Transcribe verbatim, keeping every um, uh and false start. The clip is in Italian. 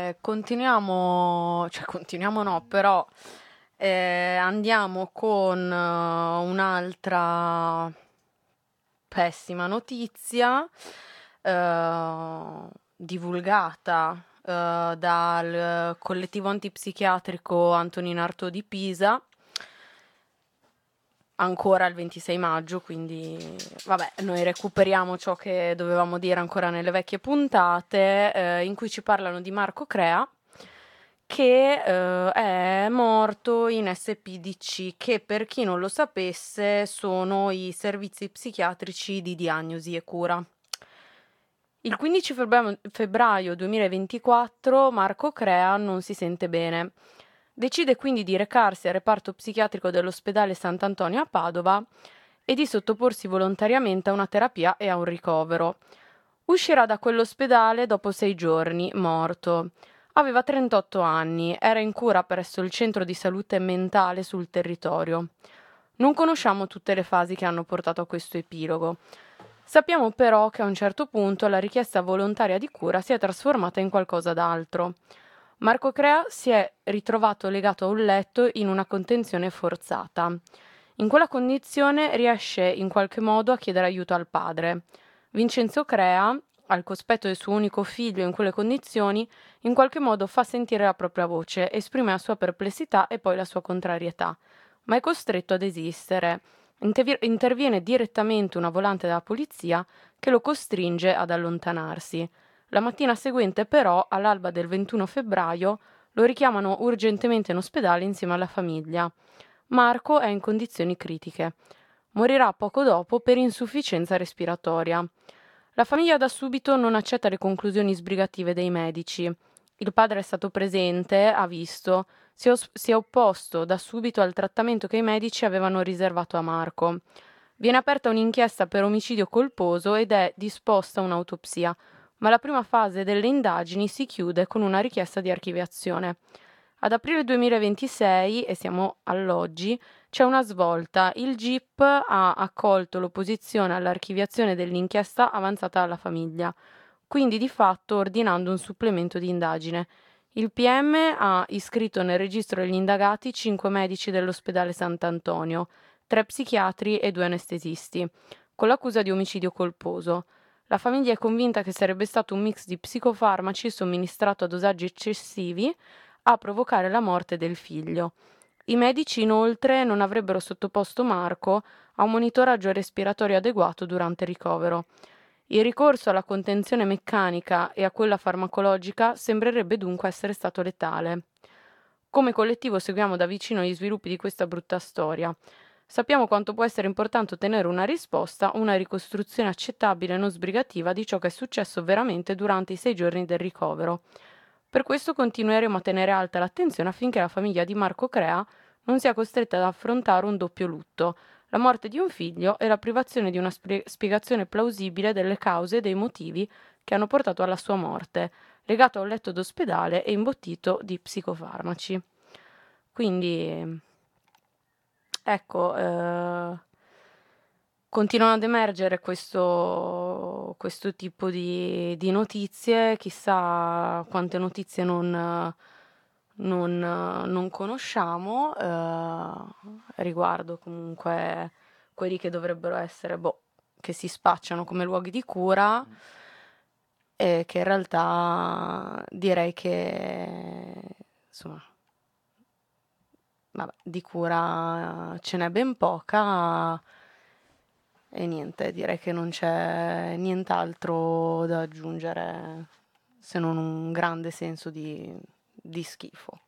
Eh, continuiamo, cioè continuiamo no, però eh, andiamo con eh, un'altra pessima notizia eh, divulgata eh, dal collettivo antipsichiatrico Antonino Artaud di Pisa ancora il ventisei maggio, quindi vabbè, noi recuperiamo ciò che dovevamo dire ancora nelle vecchie puntate, eh, in cui ci parlano di Marco Crea, che eh, è morto in S P D C, che per chi non lo sapesse sono i servizi psichiatrici di diagnosi e cura. Il quindici febbraio, febbraio duemilaventiquattro Marco Crea non si sente bene. Decide quindi di recarsi al reparto psichiatrico dell'ospedale Sant'Antonio a Padova e di sottoporsi volontariamente a una terapia e a un ricovero. Uscirà da quell'ospedale dopo sei giorni, morto. Aveva trentotto anni, era in cura presso il centro di salute mentale sul territorio. Non conosciamo tutte le fasi che hanno portato a questo epilogo. Sappiamo però che a un certo punto la richiesta volontaria di cura si è trasformata in qualcosa d'altro. Marco Crea si è ritrovato legato a un letto in una contenzione forzata. In quella condizione riesce in qualche modo a chiedere aiuto al padre. Vincenzo Crea, al cospetto del suo unico figlio in quelle condizioni, in qualche modo fa sentire la propria voce, esprime la sua perplessità e poi la sua contrarietà, ma è costretto ad esistere. Intervi- interviene direttamente una volante della polizia che lo costringe ad allontanarsi. La mattina seguente, però, all'alba del ventuno febbraio, lo richiamano urgentemente in ospedale insieme alla famiglia. Marco è in condizioni critiche. Morirà poco dopo per insufficienza respiratoria. La famiglia da subito non accetta le conclusioni sbrigative dei medici. Il padre è stato presente, ha visto, si è, os- si è opposto da subito al trattamento che i medici avevano riservato a Marco. Viene aperta un'inchiesta per omicidio colposo ed è disposta un'autopsia, ma la prima fase delle indagini si chiude con una richiesta di archiviazione. Ad aprile duemilaventisei, e siamo all'oggi, c'è una svolta. Il G I P ha accolto l'opposizione all'archiviazione dell'inchiesta avanzata dalla famiglia, quindi di fatto ordinando un supplemento di indagine. Il P M ha iscritto nel registro degli indagati cinque medici dell'ospedale Sant'Antonio, tre psichiatri e due anestesisti, con l'accusa di omicidio colposo. La famiglia è convinta che sarebbe stato un mix di psicofarmaci somministrato a dosaggi eccessivi a provocare la morte del figlio. I medici inoltre non avrebbero sottoposto Marco a un monitoraggio respiratorio adeguato durante il ricovero. Il ricorso alla contenzione meccanica e a quella farmacologica sembrerebbe dunque essere stato letale. Come collettivo seguiamo da vicino gli sviluppi di questa brutta storia. Sappiamo quanto può essere importante ottenere una risposta, una ricostruzione accettabile e non sbrigativa di ciò che è successo veramente durante i sei giorni del ricovero. Per questo continueremo a tenere alta l'attenzione affinché la famiglia di Marco Crea non sia costretta ad affrontare un doppio lutto, la morte di un figlio e la privazione di una spie- spiegazione plausibile delle cause e dei motivi che hanno portato alla sua morte, legato a un letto d'ospedale e imbottito di psicofarmaci. Quindi, ecco, eh, continuano ad emergere questo, questo tipo di, di notizie, chissà quante notizie non, non, non conosciamo eh, riguardo comunque quelli che dovrebbero essere, boh, che si spacciano come luoghi di cura e che in realtà direi che, insomma, vabbè, di cura ce n'è ben poca e niente, direi che non c'è nient'altro da aggiungere se non un grande senso di, di schifo.